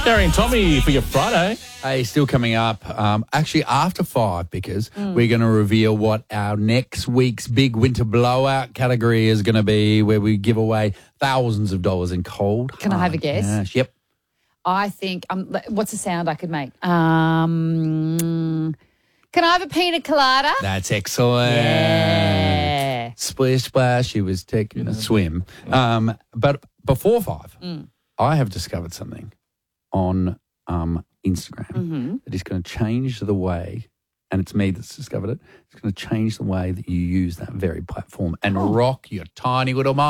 Gary and Tommy for your Friday. Hey, still coming up. Actually, after 5, because we're going to reveal what our next week's big winter blowout category is going to be, where we give away thousands of dollars in cold. Can I have a guess? Cash. Yep. I think, what's a sound I could make? Can I have a pina colada? That's excellent. Yeah. Splish splash. She was taking a swim. But before 5, I have discovered something on Instagram that is going to change the way, and it's me that's discovered it, it's going to change the way that you use that very platform and rock your tiny little mind.